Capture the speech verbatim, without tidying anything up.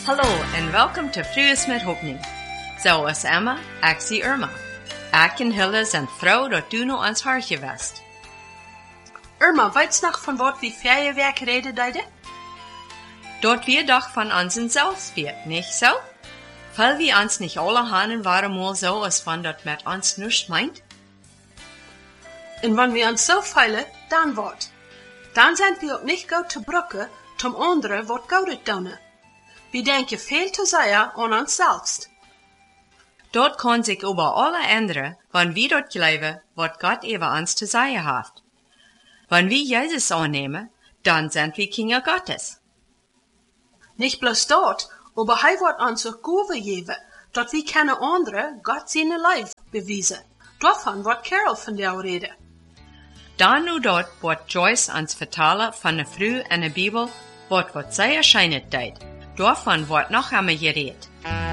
Hallo en welkom te Frues met Hopning. Zo is Emma, ik zie Irma. Ik en Hilde zijn vrouw dat du nog ans hartje west. Irma, weit's nog van wat wie Feierwerk reden deide? Dort wir doch von unseren selbst wird, nicht so? Weil wir uns nicht alle hanen waren mal so, als wenn dat mit uns nichts meint. En wann wir uns so feilen, dann wat? Dann sind wir auch nicht gut zu Brücke, zum andere wat goudet donen. Wir denken viel zu sehr an uns selbst. Dort kann sich über alle ändern, wenn wir dort glauben, was Gott über uns zu sagen hat. Wenn wir Jesus annehmen, dann sind wir Kinder Gottes. Nicht bloß dort, aber hij wird uns auch Gaven geben, dat wir keine andere Gott seine Leib beweisen. Davon wird Carol von der reden. Dan nu dort wird Joyce uns vertellen von der Früh in der Bibel, wat wat zij erscheinet deed. Davon wird noch einmal geredet.